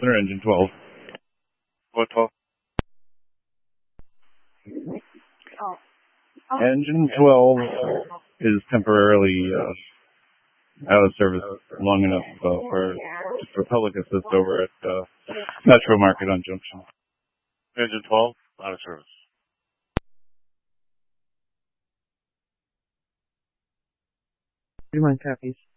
Center, engine 12. What 12? Engine 12 is temporarily out of service long enough for public assist over at Metro Market on Junction. Engine 12, out of service. Do you mind copies?